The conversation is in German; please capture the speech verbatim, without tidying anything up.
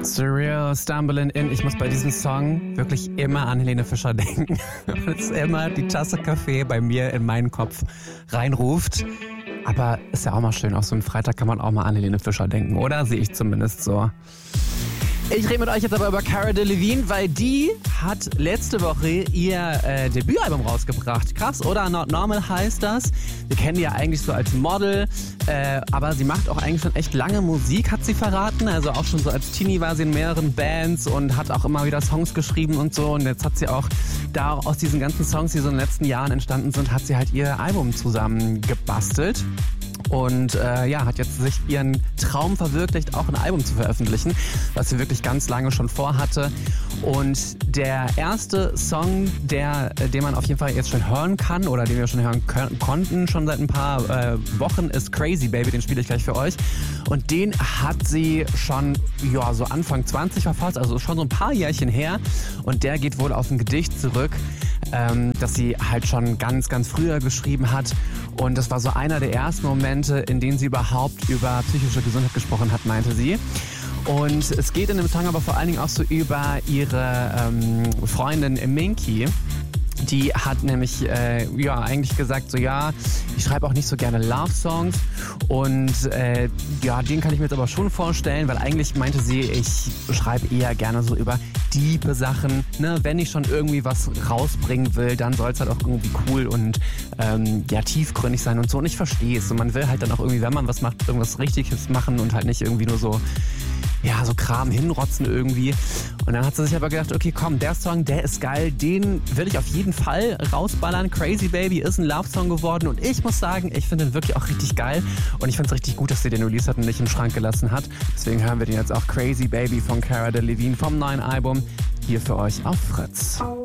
Surreal, Stumbling In. Ich muss bei diesem Song wirklich immer an Helene Fischer denken. Weil es immer die Tasse Kaffee bei mir in meinen Kopf reinruft. Aber ist ja auch mal schön, auf so einem Freitag kann man auch mal an Helene Fischer denken, oder? Sehe ich zumindest so. Ich rede mit euch jetzt aber über Cara Delevingne, weil die hat letzte Woche ihr äh, Debütalbum rausgebracht. Krass, oder? Not Normal heißt das. Wir kennen die ja eigentlich so als Model, äh, aber sie macht auch eigentlich schon echt lange Musik, hat sie verraten. Also auch schon so als Teenie war sie in mehreren Bands und hat auch immer wieder Songs geschrieben und so. Und jetzt hat sie auch da aus diesen ganzen Songs, die so in den letzten Jahren entstanden sind, hat sie halt ihr Album zusammen gebastelt. Und äh, ja, hat jetzt sich ihren Traum verwirklicht, auch ein Album zu veröffentlichen, was sie wirklich ganz lange schon vorhatte. Und der erste Song, der, den man auf jeden Fall jetzt schon hören kann oder den wir schon hören können, konnten, schon seit ein paar äh, Wochen, ist Crazy Baby, den spiele ich gleich für euch. Und den hat sie schon, ja, so Anfang zwanzig verfasst, also schon so ein paar Jährchen her. Und der geht wohl auf ein Gedicht zurück, ähm, das sie halt schon ganz, ganz früher geschrieben hat. Und das war so einer der ersten Momente, in denen sie überhaupt über psychische Gesundheit gesprochen hat, meinte sie. Und es geht in dem Song aber vor allen Dingen auch so über ihre ähm, Freundin Minky. Die hat nämlich äh, ja eigentlich gesagt, so ja, ich schreibe auch nicht so gerne Love-Songs und äh, ja, den kann ich mir jetzt aber schon vorstellen, weil eigentlich meinte sie, ich schreibe eher gerne so über diebe Sachen, ne, wenn ich schon irgendwie was rausbringen will, dann soll es halt auch irgendwie cool und ähm, ja, tiefgründig sein und so, und ich verstehe es und man will halt dann auch irgendwie, wenn man was macht, irgendwas Richtiges machen und halt nicht irgendwie nur so ja, so Kram hinrotzen irgendwie. Und dann hat sie sich aber gedacht, okay, komm, der Song, der ist geil, den will ich auf jeden Fall rausballern. Crazy Baby ist ein Love-Song geworden und ich muss sagen, ich finde den wirklich auch richtig geil und ich finde es richtig gut, dass sie den Release hat und nicht im Schrank gelassen hat. Deswegen hören wir den jetzt auch, Crazy Baby von Cara Delevingne vom neuen Album, hier für euch auf Fritz.